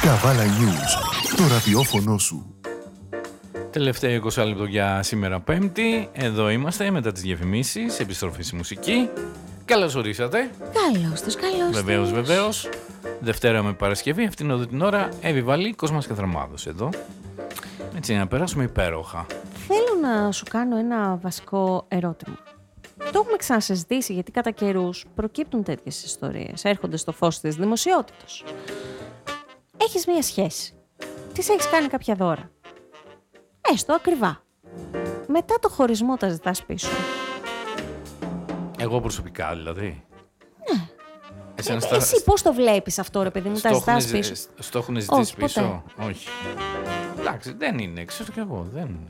Καβάλα News, το ραδιόφωνο σου. Τελευταίο 20 λεπτό για σήμερα Πέμπτη. Εδώ είμαστε μετά τις διαφημίσεις, επιστροφή στη μουσική. Καλώς ορίσατε. Καλώς τους. Βεβαίως. Δευτέρα με Παρασκευή, αυτήν εδώ την ώρα, Εύη Βαλή, Κόσμας Καθραμάδος εδώ. Έτσι, να περάσουμε υπέροχα. Θέλω να σου κάνω ένα βασικό ερώτημα. Το έχουμε ξανασυζητήσει γιατί κατά καιρούς προκύπτουν τέτοιες ιστορίες. Έρχονται στο φως της δημοσιότητας. Έχεις μία σχέση. Της έχεις κάνει κάποια δώρα. Έστω ακριβά. Μετά το χωρισμό τα ζητάς πίσω. Εγώ προσωπικά δηλαδή. Ναι. Εσύ Εσύ πώς το βλέπεις αυτό, ρε παιδί μου, τα ζητάς πίσω? Στο έχουν ζητήσει πίσω? Ποτέ. Όχι. Εντάξει, δεν είναι, ξέρω κι εγώ.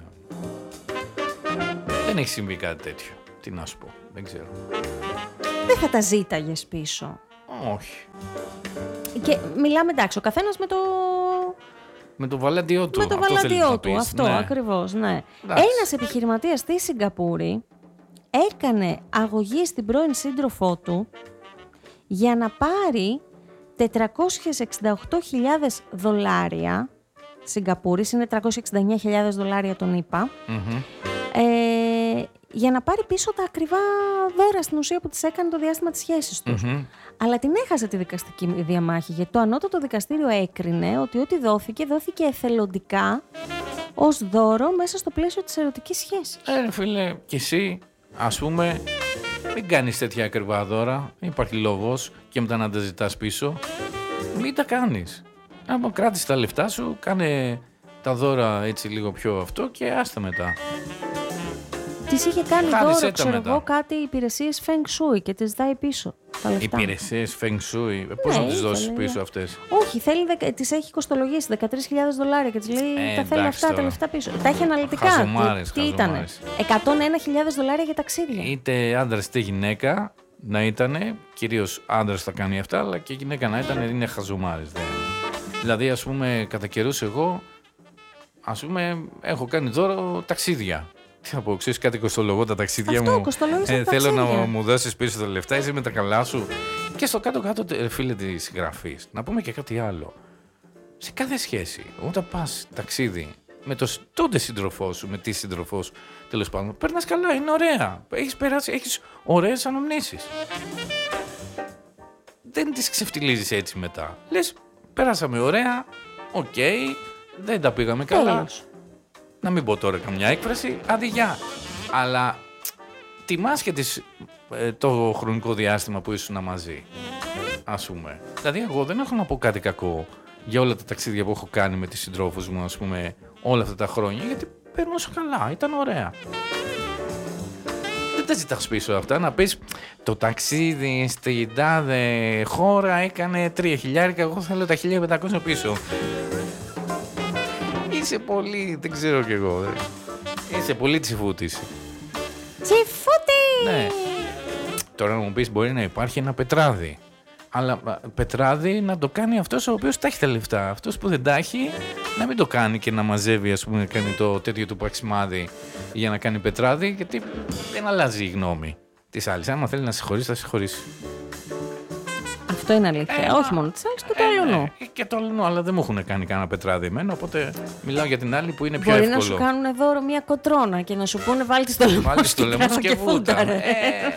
Δεν έχει συμβεί κάτι τέτοιο. Τι να σου πω, δεν ξέρω. Δεν θα τα ζήταγες πίσω? Όχι. Και μιλάμε, εντάξει, ο καθένας με το βαλάντιό του. Με το βαλάντιό του, αυτό ναι. Ακριβώς, ναι. Εντάξει. Ένας επιχειρηματίας στη Σιγκαπούρη έκανε αγωγή στην πρώην σύντροφό του για να πάρει $468,000. Σιγκαπούρης είναι $369,000 τον ΗΠΑ. Mm-hmm. Για να πάρει πίσω τα ακριβά δώρα στην ουσία που της έκανε το διάστημα της σχέσης τους. Mm-hmm. Αλλά την έχασε τη δικαστική διαμάχη, γιατί το ανώτατο δικαστήριο έκρινε ότι ό,τι δόθηκε εθελοντικά ως δώρο μέσα στο πλαίσιο της ερωτικής σχέσης. Φίλε, κι εσύ, ας πούμε, μην κάνεις τέτοια ακριβά δώρα. Υπάρχει λόγος και μετά να τα ζητάς πίσω. Μην τα κάνεις. Αν κράτησε τα λεφτά σου, κάνε τα δώρα έτσι λίγο πιο αυτό και άστα μετά. Της είχε κάνει δώρο, ξέρω μετά. εγώ, κάτι υπηρεσίες Feng Shui και της ζητάει πίσω τα λεφτά. Υπηρεσίες Feng Shui, πώς να τις δώσεις πίσω αυτές? Όχι, της έχει κοστολογήσει $13,000 και της λέει τα θέλει αυτά τα λεφτά πίσω. Τα έχει αναλυτικά. Χαζομάρες. Ήτανε? $101,000 για ταξίδια. Είτε άντρας είτε γυναίκα να ήτανε, κυρίως άντρας θα κάνει αυτά, αλλά και γυναίκα να ήτανε, είναι χαζομάρες. Δηλαδή, ας πούμε, κατά καιρούς εγώ, ας πούμε, έχω κάνει δώρο ταξίδια. Τι θα πω, ξέρεις κάτι, κοστολογώ τα ταξίδια μου. Θέλω να μου δώσεις πίσω τα λεφτά, είσαι με τα καλά σου. Και στο κάτω-κάτω, φίλε της γραφής, να πούμε και κάτι άλλο. Σε κάθε σχέση, όταν πας ταξίδι με το τότε σύντροφό σου, με τη σύντροφό σου, τέλος πάντων, περνάς καλά, είναι ωραία. Έχεις ωραίες αναμνήσεις. Δεν τις ξεφτιλίζεις έτσι μετά. Λες, περάσαμε ωραία, οκ, δεν τα πήγαμε καλά. Τέλος. Να μην πω τώρα καμιά έκφραση, άντε γεια. Αλλά τιμάς και το χρονικό διάστημα που ήσουν μαζί, ας πούμε. Δηλαδή, εγώ δεν έχω να πω κάτι κακό για όλα τα ταξίδια που έχω κάνει με τις συντρόφους μου, ας πούμε, όλα αυτά τα χρόνια, γιατί περνούσα καλά, ήταν ωραία. Δεν τα ζητάς πίσω αυτά, να πεις το ταξίδι στην τάδε χώρα έκανε 3.000, εγώ θέλω τα 1.500 πίσω. Είσαι πολύ, δεν ξέρω κι εγώ. Είσαι πολύ τσιφούτης. Τσιφούτη! Ναι. Τώρα να μου πεις, μπορεί να υπάρχει ένα πετράδι. Αλλά πετράδι να το κάνει αυτός ο οποίος τα έχει τα λεφτά. Αυτός που δεν τα έχει, να μην το κάνει και να μαζεύει, ας πούμε, να κάνει το τέτοιο του παξιμάδι για να κάνει πετράδι, γιατί δεν αλλάζει η γνώμη της άλλης. Άμα θέλει να συγχωρήσει, θα συγχωρήσει. Αυτό είναι αλήθεια. Όχι μόνο της άλλης, και το αλλού. Και το αλλού, αλλά δεν μου έχουν κάνει κανένα πετράδι εμένα, οπότε μιλάω για την άλλη που είναι πιο εύκολο. Μπορεί να σου κάνουν δώρο μια κοτρώνα και να σου πούνε βάλτε στο λαιμό και βούτα.